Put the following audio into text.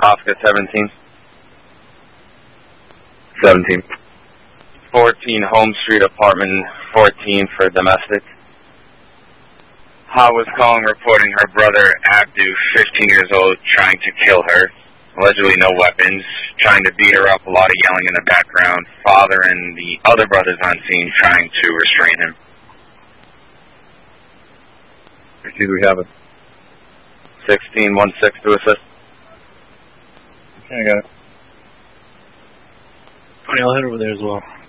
Oscar 17. 17. 14 Home Street, apartment 14 for domestic. Ha was calling reporting her brother Abdu, 15 years old, trying to kill her. Allegedly no weapons, trying to beat her up, a lot of yelling in the background. Father and the other brothers on scene trying to restrain him. Do we have it? 16-16 to assist. Okay, I got it. I'll head over there as well.